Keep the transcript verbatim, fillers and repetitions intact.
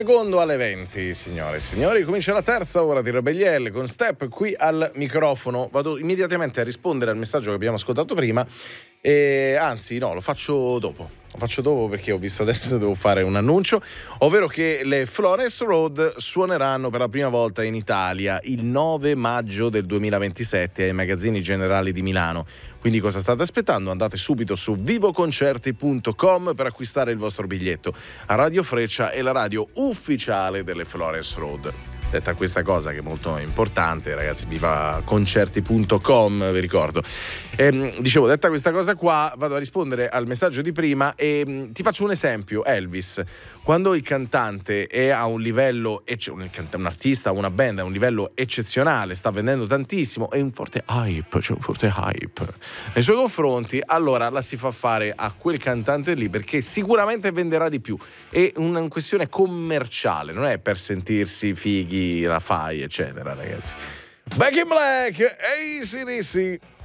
Secondo alle venti, signore e signori, comincia la terza ora di Rebellielle con Step qui al microfono. Vado immediatamente a rispondere al messaggio che abbiamo ascoltato prima e anzi no, lo faccio dopo. Lo faccio dopo perché ho visto adesso devo fare un annuncio, ovvero che le Flores Road suoneranno per la prima volta in Italia il nove maggio del duemilaventisette ai Magazzini Generali di Milano. Quindi cosa state aspettando? Andate subito su vivoconcerti punto com per acquistare il vostro biglietto. A Radio Freccia è la radio ufficiale delle Flores Road. Detta questa cosa che è molto importante, ragazzi, vivaconcerti punto com, vi ricordo. Ehm, dicevo, detta questa cosa qua, vado a rispondere al messaggio di prima e mh, ti faccio un esempio. Elvis, quando il cantante è a un livello, un, un artista, una band a un livello eccezionale, sta vendendo tantissimo, è un forte hype, c'è un forte hype nei suoi confronti, allora la si fa fare a quel cantante lì perché sicuramente venderà di più. È una questione commerciale, non è per sentirsi fighi, la fai, eccetera, ragazzi. Back in Black, A C D C.